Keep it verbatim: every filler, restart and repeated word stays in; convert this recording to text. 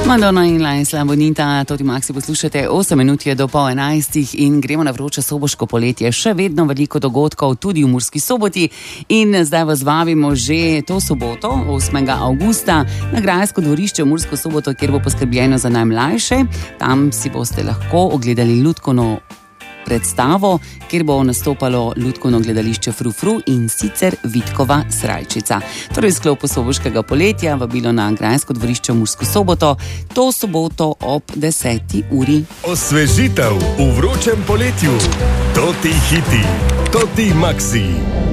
Madonna in Lajsla Bonita, Toti Maxi poslušate, osem minut je do pol enajstih in gremo na vroče soboško poletje. Še vedno veliko dogodkov tudi v Murski Soboti in zdaj vas vabimo že to soboto, osmega avgusta, na grajsko dvorišče v Mursko Soboto, kjer bo poskrbljeno za najmlajše. Tam si boste lahko ogledali lutkovno predstavo, kjer bo nastopalo lutkovno gledališče Fru Fru in sicer Vitkova srajčica. Torej, v sklopu soboškega poletja vabilo na grajsko dvorišče v Mursko Soboto to soboto ob deseti uri. Osvežitev v vročem poletju. Toti hiti, Toti Maxi.